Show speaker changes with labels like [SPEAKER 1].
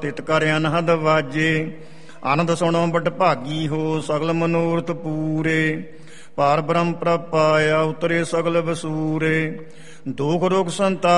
[SPEAKER 1] ਤਿਤ ਕਰ ਅਨਹਦ ਵਾਜੇ। ਆਨੰਦ ਸੁਣੋ ਬਟ ਭਾਗੀ ਹੋ, ਸਗਲ ਮਨੋਰਥ ਪੂਰੇ। ਪਾਰ ਬ੍ਰਹਮ ਪ੍ਰਭ ਪਾਇਆ, ਉਤਰੇ ਸਗਲ ਵਸੂਰੇ। ਦੁਖ ਰੋਗ ਸੰਤਾਪ